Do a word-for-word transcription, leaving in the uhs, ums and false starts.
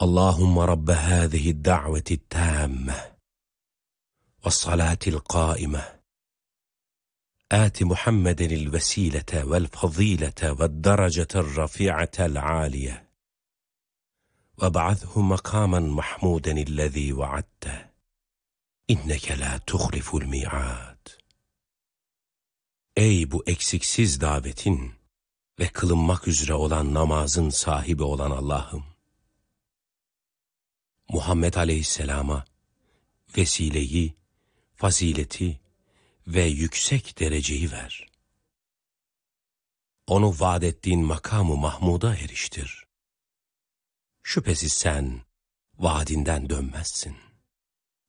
Allahümme Rabbe hâzihi da'veti tâmme ve salâtil qâime âti Muhammedenil vesilete vel fazilete ve derecetel rafi'atel âliye ve ba'athu makamen mahmudenillezî vaadte inneke la tuhliful mi'ad. Ey bu eksiksiz davetin ve kılınmak üzere olan namazın sahibi olan Allah'ım, Muhammed Aleyhisselam'a vesileyi, fazileti ve yüksek dereceyi ver. Onu vaad ettiğin makamı Mahmud'a eriştir. Şüphesiz sen vaadinden dönmezsin.